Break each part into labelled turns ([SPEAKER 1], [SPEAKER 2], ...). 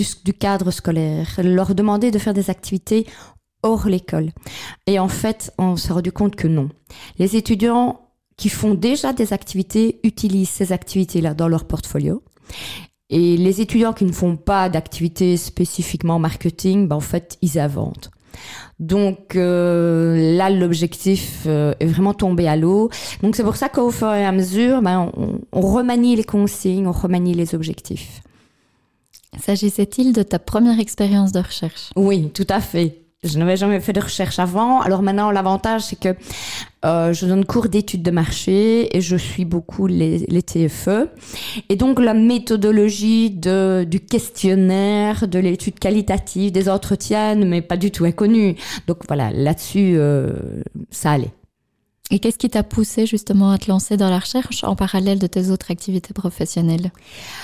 [SPEAKER 1] du cadre scolaire, leur demander de faire des activités hors l'école. Et en fait, on s'est rendu compte que non. Les étudiants qui font déjà des activités utilisent ces activités-là dans leur portfolio. Et les étudiants qui ne font pas d'activités spécifiquement marketing, en fait, ils inventent. Donc là, l'objectif est vraiment tombé à l'eau. Donc c'est pour ça qu'au fur et à mesure, on remanie les consignes, on remanie les objectifs.
[SPEAKER 2] S'agissait-il de ta première expérience de recherche ?
[SPEAKER 1] Oui, tout à fait. Je n'avais jamais fait de recherche avant. Alors maintenant, l'avantage, c'est que je donne cours d'études de marché et je suis beaucoup les TFE. Et donc, la méthodologie du questionnaire, de l'étude qualitative, des entretiens ne m'est pas du tout inconnue. Donc voilà, là-dessus, ça allait.
[SPEAKER 2] Et qu'est-ce qui t'a poussé justement à te lancer dans la recherche en parallèle de tes autres activités professionnelles ?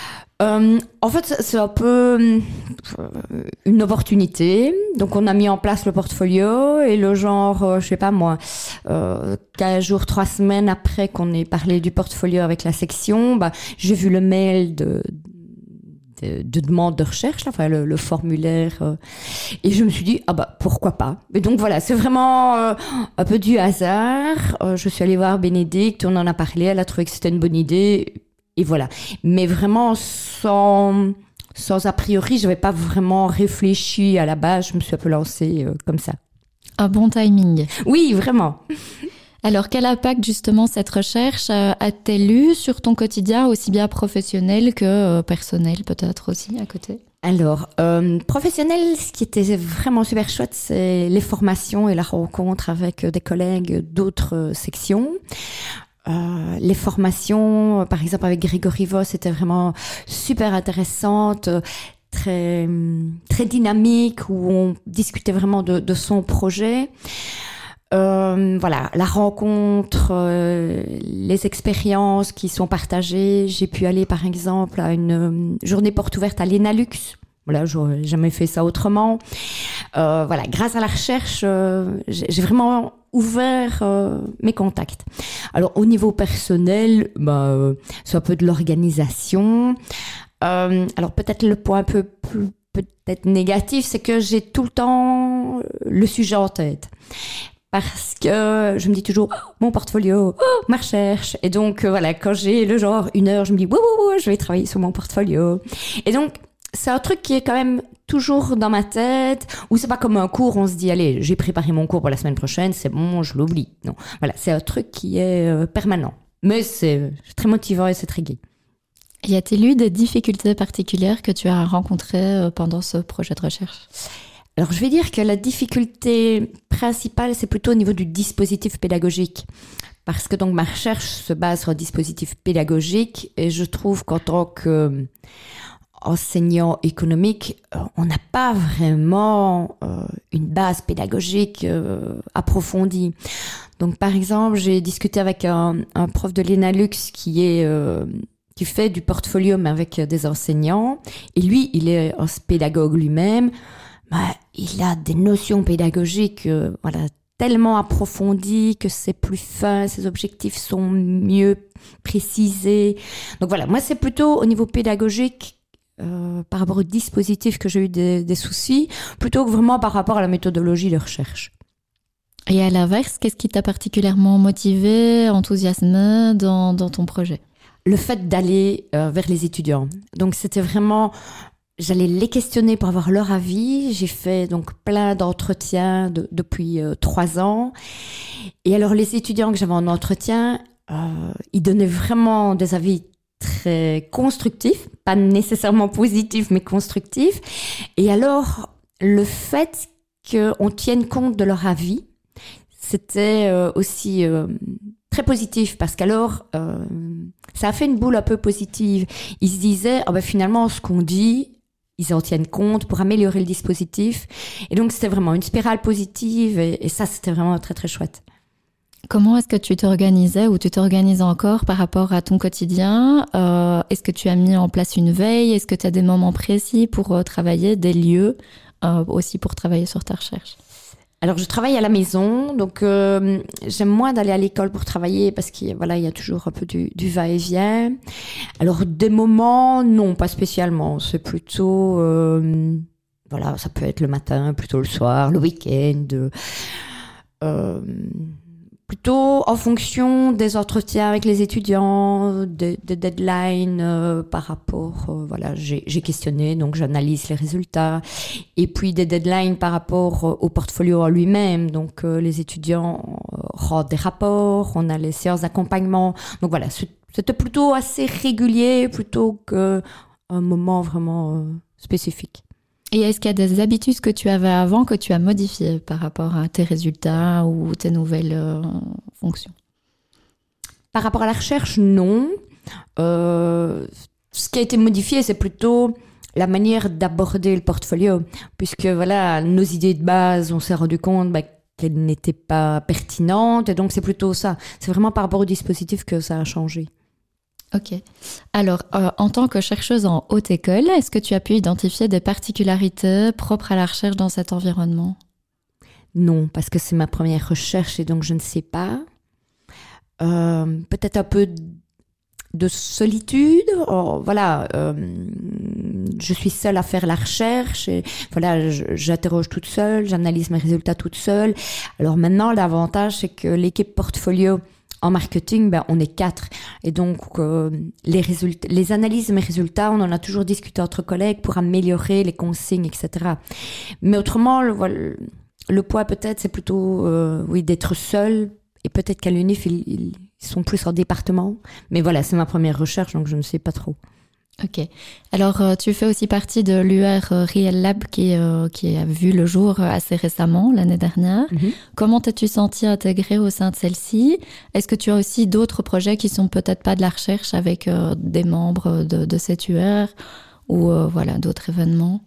[SPEAKER 1] En fait, c'est un peu une opportunité. Donc, on a mis en place le portfolio et le genre, je sais pas moi, 15 jours, 3 semaines après qu'on ait parlé du portfolio avec la section, j'ai vu le mail de demande de recherche, là, enfin le formulaire, et je me suis dit pourquoi pas. Et donc voilà, c'est vraiment un peu du hasard. Je suis allée voir Bénédicte, on en a parlé, elle a trouvé que c'était une bonne idée. Et voilà. Mais vraiment, sans a priori, je n'avais pas vraiment réfléchi à la base. Je me suis un peu lancée comme ça.
[SPEAKER 2] Un bon timing.
[SPEAKER 1] Oui, vraiment.
[SPEAKER 2] Alors, quel impact, justement, cette recherche a-t-elle eu sur ton quotidien, aussi bien professionnel que personnel, peut-être aussi, à côté ?
[SPEAKER 1] Alors, professionnel, ce qui était vraiment super chouette, c'est les formations et la rencontre avec des collègues d'autres sections. Les formations, par exemple avec Grégory Voss, c'était vraiment super intéressante, très dynamique, où on discutait vraiment de son projet. Voilà, la rencontre, les expériences qui sont partagées. J'ai pu aller par exemple à une journée porte ouverte à l'Enalux. Voilà, j'aurais jamais fait ça autrement. Voilà, grâce à la recherche, j'ai vraiment ouvert mes contacts. Alors au niveau personnel, c'est un peu de l'organisation. Alors peut-être le point un peu plus peut-être négatif, c'est que j'ai tout le temps le sujet en tête. Parce que je me dis toujours mon portfolio, ma recherche. Et donc voilà, quand j'ai le genre 1 heure, je me dis je vais travailler sur mon portfolio. Et donc c'est un truc qui est quand même toujours dans ma tête, ou c'est pas comme un cours, on se dit allez, j'ai préparé mon cours pour la semaine prochaine, c'est bon, je l'oublie. Non, voilà, c'est un truc qui est permanent. Mais c'est très motivant et c'est très gai.
[SPEAKER 2] Y a-t-il eu des difficultés particulières que tu as rencontrées pendant ce projet de recherche ?
[SPEAKER 1] Alors, je vais dire que la difficulté principale, c'est plutôt au niveau du dispositif pédagogique. Parce que donc ma recherche se base sur un dispositif pédagogique et je trouve qu'en tant qu'enseignant économique, on n'a pas vraiment une base pédagogique approfondie. Donc, par exemple, j'ai discuté avec un prof de l'Enalux qui fait du portfolio mais avec des enseignants. Et lui, il est un pédagogue lui-même. Il a des notions pédagogiques tellement approfondies que c'est plus fin, ses objectifs sont mieux précisés. Donc voilà, moi c'est plutôt au niveau pédagogique par rapport au dispositif que j'ai eu des soucis, plutôt que vraiment par rapport à la méthodologie de recherche.
[SPEAKER 2] Et à l'inverse, qu'est-ce qui t'a particulièrement motivé, enthousiasmé dans ton projet ?
[SPEAKER 1] Le fait d'aller vers les étudiants. Donc c'était vraiment... J'allais les questionner pour avoir leur avis. J'ai fait donc plein d'entretiens depuis 3 ans. Et alors les étudiants que j'avais en entretien, ils donnaient vraiment des avis très constructifs, pas nécessairement positifs, mais constructifs. Et alors le fait qu'on tienne compte de leur avis, c'était aussi très positif parce qu'alors ça a fait une boule un peu positive. Ils se disaient finalement ce qu'on dit, ils en tiennent compte pour améliorer le dispositif. Et donc, c'était vraiment une spirale positive. Et ça, c'était vraiment très, très chouette.
[SPEAKER 2] Comment est-ce que tu t'organisais ou tu t'organises encore par rapport à ton quotidien ? Est-ce que tu as mis en place une veille ? Est-ce que tu as des moments précis pour travailler, des lieux aussi pour travailler sur ta recherche ?
[SPEAKER 1] Alors, je travaille à la maison, donc j'aime moins d'aller à l'école pour travailler parce qu'il voilà, il y a toujours un peu du va-et-vient. Alors, des moments, non, pas spécialement. C'est plutôt, voilà, ça peut être le matin, plutôt le soir, le week-end. Euh, Plutôt en fonction des entretiens avec les étudiants, des deadlines par rapport, voilà, j'ai questionné, donc j'analyse les résultats. Et puis des deadlines par rapport au portfolio en lui-même. Donc les étudiants rendent des rapports, on a les séances d'accompagnement. Donc voilà, c'était plutôt assez régulier plutôt qu'un moment vraiment spécifique.
[SPEAKER 2] Et est-ce qu'il y a des habitudes que tu avais avant que tu as modifiées par rapport à tes résultats ou tes nouvelles fonctions?
[SPEAKER 1] Par rapport à la recherche, non. Ce qui a été modifié, c'est plutôt la manière d'aborder le portfolio. Puisque voilà, nos idées de base, on s'est rendu compte qu'elles n'étaient pas pertinentes. Et donc, c'est plutôt ça. C'est vraiment par rapport au dispositif que ça a changé.
[SPEAKER 2] Ok. Alors, en tant que chercheuse en haute école, est-ce que tu as pu identifier des particularités propres à la recherche dans cet environnement?
[SPEAKER 1] Non, parce que c'est ma première recherche et donc je ne sais pas. Peut-être un peu de solitude. Voilà, je suis seule à faire la recherche et voilà, j'interroge toute seule, j'analyse mes résultats toute seule. Alors maintenant, l'avantage, c'est que l'équipe portfolio en marketing, on est 4. Et donc, les analyses de mes résultats, on en a toujours discuté entre collègues pour améliorer les consignes, etc. Mais autrement, le poids peut-être, c'est plutôt oui, d'être seul. Et peut-être qu'à l'UNIF, ils sont plus en département. Mais voilà, c'est ma première recherche, donc je ne sais pas trop.
[SPEAKER 2] Ok. Alors, tu fais aussi partie de l'UR Real Lab qui a vu le jour assez récemment, l'année dernière. Mm-hmm. Comment t'es-tu sentie intégrée au sein de celle-ci? Est-ce que tu as aussi d'autres projets qui sont peut-être pas de la recherche avec des membres de cette UR ou voilà, d'autres événements?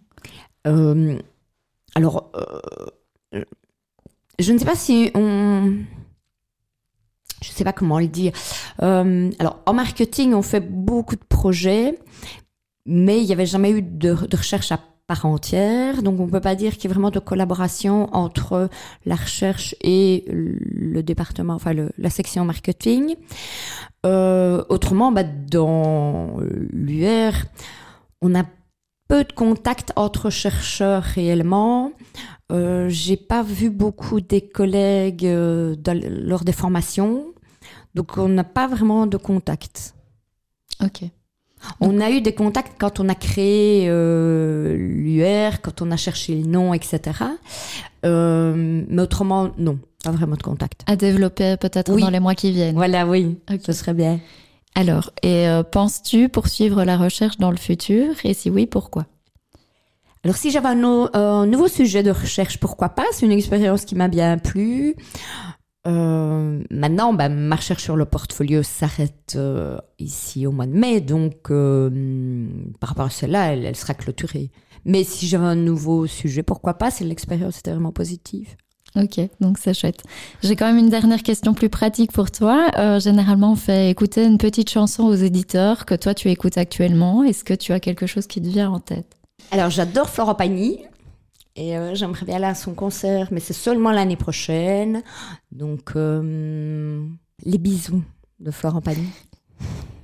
[SPEAKER 1] Alors, je ne sais pas si on... Je ne sais pas comment le dire. Alors, en marketing, on fait beaucoup de projets, mais il n'y avait jamais eu de recherche à part entière. Donc, on ne peut pas dire qu'il y ait vraiment de collaboration entre la recherche et le département, enfin la section marketing. Autrement, dans l'UR, on a peu de contact entre chercheurs réellement. J'ai pas vu beaucoup des collègues lors des formations, donc on n'a pas vraiment de contact.
[SPEAKER 2] Ok.
[SPEAKER 1] On a eu des contacts quand on a créé l'UR, quand on a cherché le nom, etc. Mais autrement, non, pas vraiment de contact.
[SPEAKER 2] À développer peut-être dans les mois qui viennent.
[SPEAKER 1] Voilà, oui,
[SPEAKER 2] okay.
[SPEAKER 1] Ce serait bien.
[SPEAKER 2] Alors, et penses-tu poursuivre la recherche dans le futur? Et si oui, pourquoi?
[SPEAKER 1] Alors, si j'avais un nouveau sujet de recherche, pourquoi pas? C'est une expérience qui m'a bien plu. Maintenant, ma recherche sur le portfolio s'arrête ici au mois de mai, donc par rapport à celle-là, elle sera clôturée. Mais si j'avais un nouveau sujet, pourquoi pas? Si l'expérience était vraiment positive.
[SPEAKER 2] Ok, donc c'est chouette. J'ai quand même une dernière question plus pratique pour toi. Généralement, on fait écouter une petite chanson aux éditeurs que toi, tu écoutes actuellement. Est-ce que tu as quelque chose qui te vient en tête?
[SPEAKER 1] Alors, j'adore Florent Pagny et j'aimerais bien aller à son concert, mais c'est seulement l'année prochaine. Donc, les bisous de Florent Pagny.